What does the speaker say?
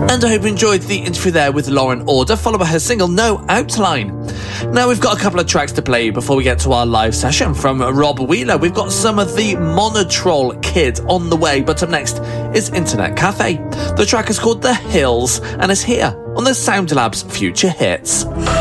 And I hope you enjoyed the interview there with Lauren Order, followed by her single No Outline. Now we've got a couple of tracks to play before we get to our live session. From Rob Wheeler, we've got some of the Monotroll Kid on the way, but up next is Internet Cafe. The track is called The Hills and is here on the Sound Labs Future Hits.